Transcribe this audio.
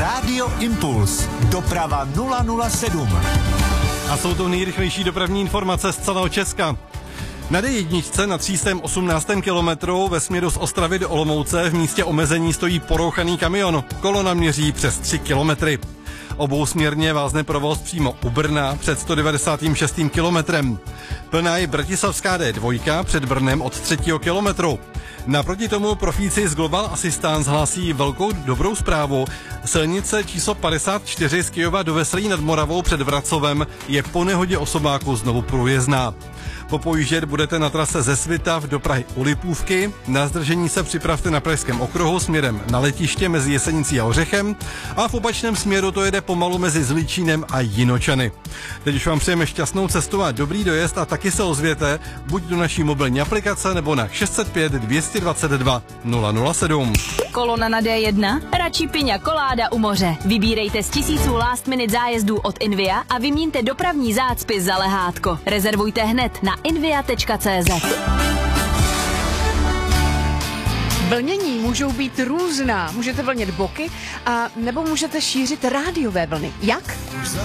Rádio Impuls. Doprava 007. A jsou to nejrychlejší dopravní informace z celého Česka. Na D1 na 318. kilometru ve směru z Ostravy do Olomouce v místě omezení stojí porouchaný kamion. Kolona měří přes 3 kilometry. Obousměrně vázne provoz přímo u Brna před 196. kilometrem. Plná je bratislavská D2 před Brnem od 3. kilometru. Naproti tomu profíci z Global Assistance hlásí velkou dobrou zprávu. Silnice číslo 54 z Kyjova do Veselí nad Moravou před Vracovem je po nehodě osobáku znovu průjezdná. Popojíždět budete na trase ze Svitav do Prahy u Lipůvky. Na zdržení se připravte na Pražském okruhu směrem na letiště mezi Jesenicí a Ořechem a v opačném směru to jede pomalu mezi Zličínem a Jinočany. Teď už vám přejeme šťastnou cestu a dobrý dojezd a taky se ozvěte buď do naší mobilní aplikace nebo na 605 222 007. Kolona na D1? Radši piňa koláda u moře. Vybírejte z tisíců last minute zájezdů od Invia a vyměňte dopravní zácpy za lehátko. Rezervujte hned na invia.cz. Vlnění můžou být různá. Můžete vlnit boky a nebo můžete šířit rádiové vlny. Jak?